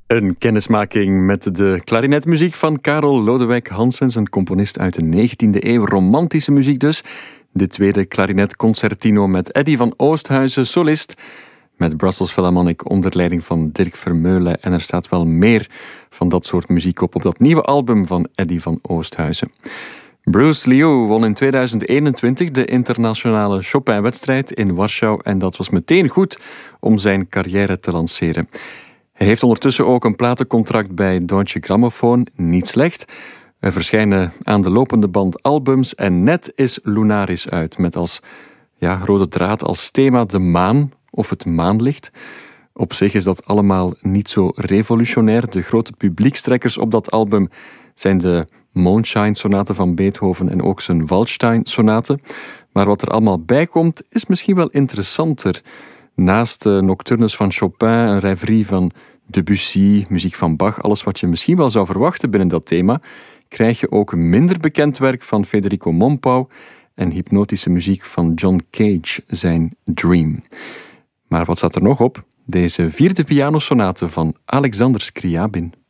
Een kennismaking met de klarinetmuziek van Karel Lodewijk Hanssens, een componist uit de 19e eeuw. Romantische muziek dus. De tweede klarinetconcertino met Eddy van Oosthuizen, solist. Met Brussels Philharmonic onder leiding van Dirk Vermeulen. En er staat wel meer van dat soort muziek op dat nieuwe album van Eddy van Oosthuizen. Bruce Liu won in 2021 de internationale Chopin-wedstrijd in Warschau. En dat was meteen goed om zijn carrière te lanceren. Hij heeft ondertussen ook een platencontract bij Deutsche Grammophon. Niet slecht. Er verschijnen aan de lopende band albums en net is Lunaris uit. Met als rode draad, als thema de maan of het maanlicht. Op zich is dat allemaal niet zo revolutionair. De grote publiekstrekkers op dat album zijn de Mondschein-sonaten van Beethoven en ook zijn Waldstein-sonaten. Maar wat er allemaal bij komt, is misschien wel interessanter. Naast de nocturnes van Chopin, een rêverie van Debussy, muziek van Bach, alles wat je misschien wel zou verwachten binnen dat thema, krijg je ook minder bekend werk van Federico Mompau en hypnotische muziek van John Cage, zijn Dream. Maar wat staat er nog op? Deze vierde pianosonate van Alexander Scriabin.